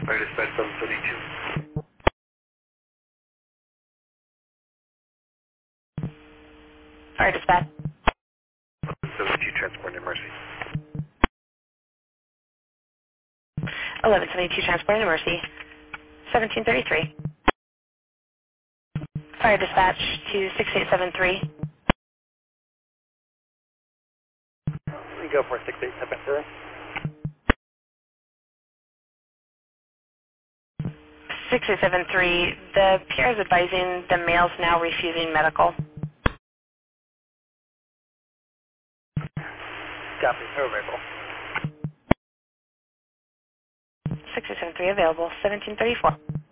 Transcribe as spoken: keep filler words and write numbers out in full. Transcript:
Fire dispatch seven seventy-two. Fire dispatch. seven seventy-two transport to Mercy. eleven seventy-two transport to Mercy. seventeen thirty-three. Fire dispatch to six eight seven three. We go for six eight seven three. six eight seven three. The P R is advising the male's now refusing medical. Copy. Available. six eight seven three available. seventeen thirty-four.